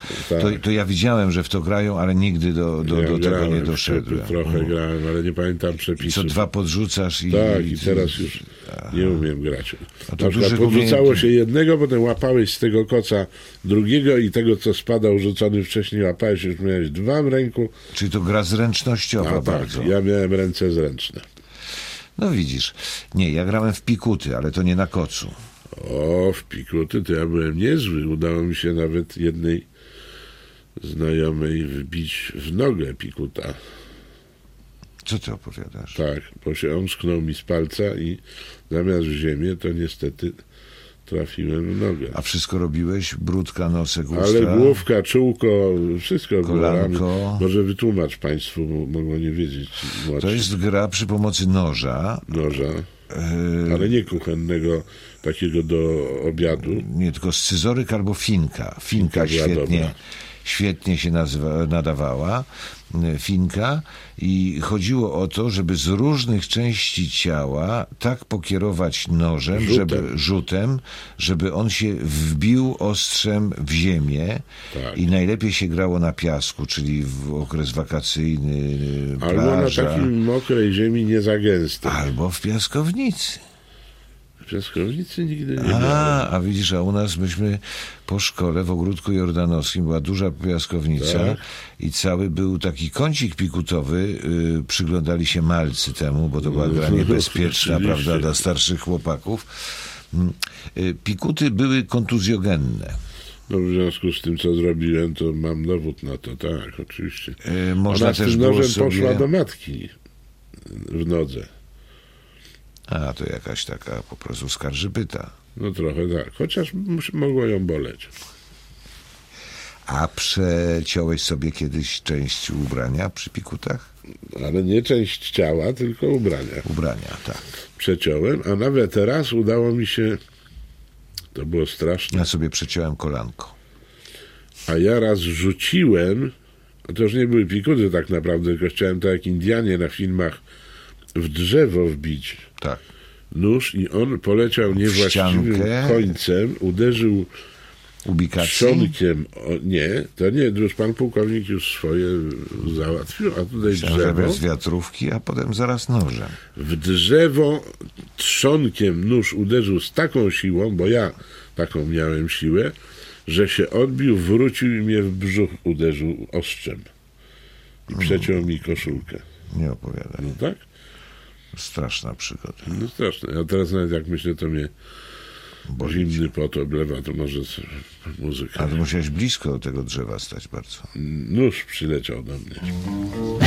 Tak. To ja widziałem, że w to grają, ale nigdy do tego nie doszedłem. Trochę grałem, ale nie pamiętam I przepisów. co 2 podrzucasz i... Tak, i teraz już nie umiem grać. A to Na przykład dużych podrzucało się jednego, potem łapałeś z tego koca drugiego i tego, co spadał rzucony wcześniej, łapałeś, już miałeś 2 w ręku. Czyli to gra zręcznościowa A bardzo. tak, ja miałem ręce zręczne. No widzisz. Nie, ja grałem w pikuty, ale to nie na kocu. O, w pikuty to ja byłem niezły. Udało mi się nawet jednej znajomej wbić w nogę pikuta. Co ty opowiadasz? Tak, bo się omsknął mi z palca i zamiast w ziemię, to niestety trafiłem w nogę. A wszystko robiłeś? Brudka, nosek, usta? Ale główka, czółko, wszystko kolanko. było. Może wytłumacz państwu, bo mogą nie wiedzieć. To jest gra przy pomocy noża. Ale nie kuchennego, takiego do obiadu. Nie, tylko scyzoryk albo finka. Finka świetnie się nadawała. Finka. I chodziło o to, żeby z różnych części ciała tak pokierować nożem, rzutem, żeby on się wbił ostrzem w ziemię. Tak. I najlepiej się grało na piasku, czyli w okres wakacyjny, albo plaża, na takiej mokrej ziemi nie za gęstej. albo w piaskownicy. W piaskownicy nigdy nie miałem. A widzisz, a u nas myśmy po szkole w Ogródku Jordanowskim była duża piaskownica, Tak. i cały był taki kącik pikutowy, przyglądali się malcy temu, bo to była gra niebezpieczna, oczywiście. prawda, dla starszych chłopaków. Pikuty były kontuzjogenne. No w związku z tym, co zrobiłem, to mam dowód na to, tak, oczywiście. Można Ona z też tym było nożem sobie... poszła do matki w nodze. A, to jakaś taka po prostu skarżybyta. No trochę tak, chociaż mogło ją boleć. A przeciąłeś sobie kiedyś część ubrania przy pikutach? Ale nie część ciała, tylko ubrania. Ubrania, tak. Przeciąłem, a nawet teraz udało mi się, to było straszne, Ja sobie przeciąłem kolanko. a ja raz rzuciłem, a to już nie były pikuty tak naprawdę, tylko chciałem tak jak Indianie na filmach w drzewo wbić Tak. nóż i on poleciał niewłaściwym ściankę? końcem, uderzył Ubikacji? trzonkiem, nie, już pan pułkownik już swoje załatwił, a tutaj drzewo, Bez wiatrówki, a potem zaraz nożem. w drzewo trzonkiem nóż uderzył z taką siłą, bo ja taką miałem siłę, że się odbił, wrócił i mnie w brzuch uderzył ostrzem i przeciął mi koszulkę. Nie opowiadaj. No tak? Straszna przygoda. No straszne. A teraz nawet jak myślę, to mnie zimny pot oblewa, to może muzyka. Ale musiałeś blisko do tego drzewa stać bardzo. Nóż przyleciał do mnie.